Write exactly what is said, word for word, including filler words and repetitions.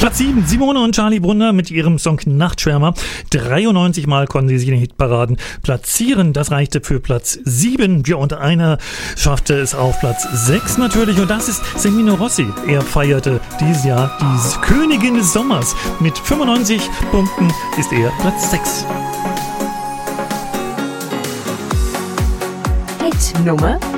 Platz sieben, Simone und Charlie Brunner mit ihrem Song Nachtschwärmer. dreiundneunzig Mal konnten sie sich in den Hitparaden platzieren. Das reichte für Platz sieben. Ja, und einer schaffte es auf Platz sechs natürlich. Und das ist Semino Rossi. Er feierte dieses Jahr die Königin des Sommers. Mit fünfundneunzig Punkten ist er Platz sechs. Hit Nummer